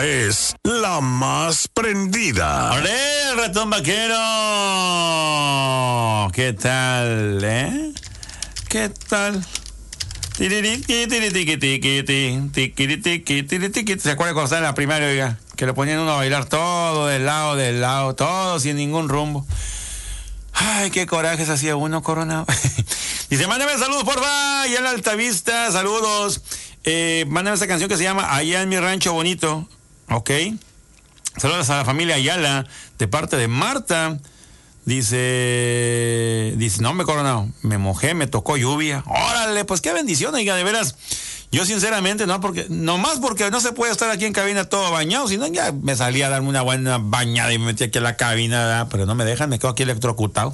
Es la más prendida. ¡Olé, ratón vaquero! ¿Qué tal, ¿Qué tal? ¿Se acuerda cuando estaba en la primaria, oiga? Que lo ponían uno a bailar todo del lado, todo sin ningún rumbo. Ay, qué coraje se hacía uno, Coronado. Dice, mándame saludos, porfa, allá en la Altavista, saludos. Mándame esta canción que se llama Allá en mi rancho bonito. Ok. Saludos a la familia Ayala, de parte de Marta. Dice, no, me Coronado, me mojé, me tocó lluvia. Órale, pues qué bendición, oiga, de veras. Yo sinceramente, nomás porque no se puede estar aquí en cabina todo bañado, sino ya me salía a darme una buena bañada y me metí aquí a la cabina, ¿verdad? Pero no me dejan, me quedo aquí electrocutado.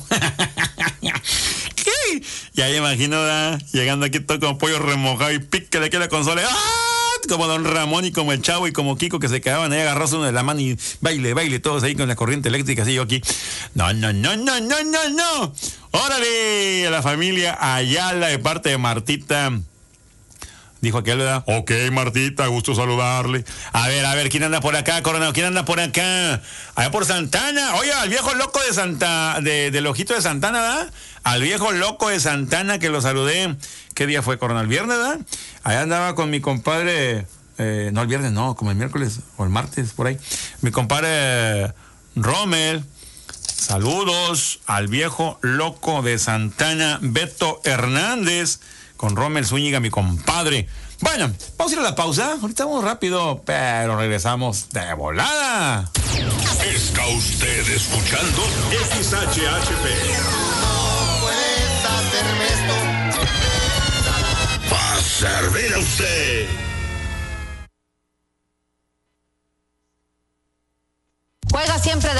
Ya me imagino, ¿verdad? Llegando aquí todo como pollo remojado y pícale aquí a la consola. ¡Ah! Como Don Ramón y como el Chavo y como Kiko que se quedaban ahí agarrados uno de la mano y baile, todos ahí con la corriente eléctrica, así yo aquí. No. Órale, a la familia Ayala de parte de Martita. Dijo aquel, ¿verdad? Ok, Martita, gusto saludarle. A ver, ¿quién anda por acá, Coronado? ¿Quién anda por acá? Allá por Santana. Oye, al viejo loco de del ojito de Santana, ¿verdad? Al viejo loco de Santana que lo saludé. ¿Qué día fue, Coronado? ¿El viernes, verdad? Allá andaba con mi compadre, no el viernes, no, como el miércoles o el martes, por ahí. Mi compadre Rommel. Saludos al viejo loco de Santana, Beto Hernández. Con Rommel Zúñiga, mi compadre. Bueno, vamos a ir a la pausa. Ahorita vamos rápido, pero regresamos de volada. Está usted escuchando XHHP. No puedes hacerme esto. Va a servir a usted. Juega siempre de